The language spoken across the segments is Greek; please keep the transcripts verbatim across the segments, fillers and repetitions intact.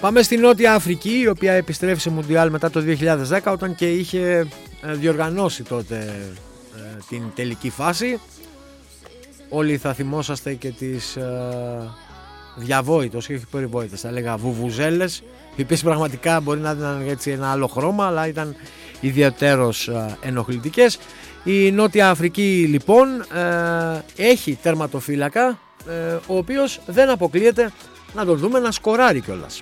Πάμε στη Νότια Αφρική, η οποία επιστρέφει σε Μουντιάλ μετά το δύο χιλιάδες δέκα, όταν και είχε διοργανώσει τότε την τελική φάση. Όλοι θα θυμόσαστε και τις διαβόητες, όχι περιβόητες, θα λέγα βουβουζέλες, οι οποίες πραγματικά μπορεί να ήταν έτσι ένα άλλο χρώμα, αλλά ήταν ιδιαίτερως ενοχλητικές. Η Νότια Αφρική λοιπόν έχει τερματοφύλακα, ο οποίος δεν αποκλείεται να τον δούμε να σκοράρει κιόλας.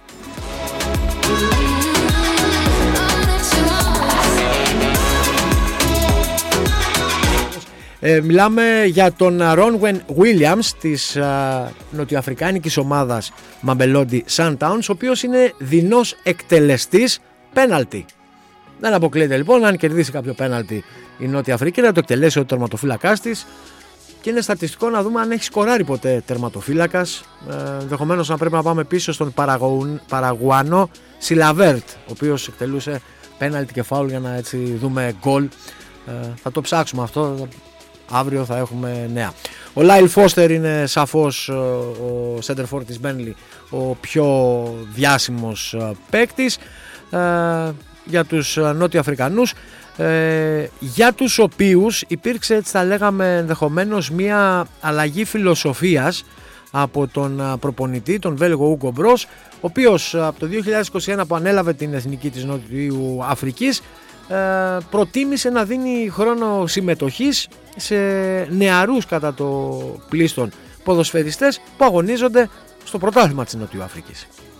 Ε, μιλάμε για τον Ρόνγουεν Williams της α, νοτιοαφρικάνικης ομάδας Mamelodi Sundowns, ο οποίος είναι δεινός εκτελεστής πέναλτι. Δεν αποκλείεται λοιπόν, αν κερδίσει κάποιο πέναλτι η Νότια Αφρική, να το εκτελέσει ο τερματοφύλακάς της, και είναι στατιστικό να δούμε αν έχει σκοράρει ποτέ τερματοφύλακας. Ε, ενδεχομένως να πρέπει να πάμε πίσω στον Παραγουανό Σιλαβέρτ, ο οποίος εκτελούσε πέναλτι και φάουλ, για να έτσι δούμε γκολ. Ε, θα το ψάξουμε αυτό. Αύριο θα έχουμε νέα. Ο Λάιλ Φώστερ είναι σαφώς ο center for της Μπέρνλι, ο πιο διάσημος παίκτης ε, για τους Νότιο Αφρικανούς, ε, για τους οποίους υπήρξε, έτσι θα λέγαμε, ενδεχομένως μια αλλαγή φιλοσοφίας από τον προπονητή, τον Βέλγο Ούγκο Μπρος, ο οποίος από το δύο χιλιάδες είκοσι ένα που ανέλαβε την εθνική της Νότιου Αφρικής Ε, προτίμησε να δίνει χρόνο συμμετοχής σε νεαρούς κατά το πλείστον ποδοσφαιριστές που αγωνίζονται στο πρωτάθλημα της Νότιου Αφρικής.